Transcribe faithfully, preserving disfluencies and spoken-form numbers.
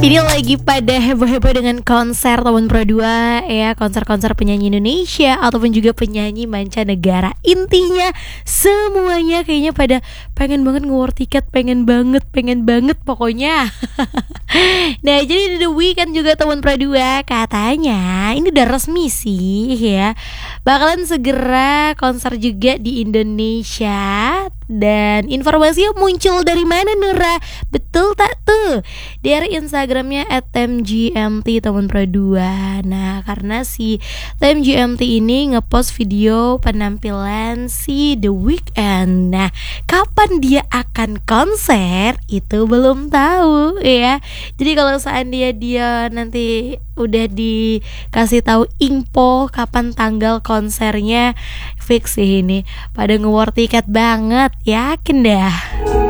Ini lagi pada heboh-heboh dengan konser tahun Pro dua ya, konser-konser penyanyi Indonesia ataupun juga penyanyi mancanegara. Intinya semuanya kayaknya pada pengen banget nge-war tiket, pengen banget, pengen banget pokoknya. Nah, jadi The Weeknd juga tahun Pro dua katanya ini udah resmi sih ya, bakalan segera konser juga di Indonesia. Dan informasinya muncul dari mana, Nura? Betul tak tuh? Dari Instagramnya at m g m t tahun Pro dua. Nah, karena si T M G M T ini ngepost video penampilan si The Weeknd. Nah, kapan dia akan konser itu belum tahu ya. Jadi kalau seandainya dia nanti udah dikasih tahu info kapan tanggal konsernya, fix sih ini pada nge-war tiket banget, yakin dah.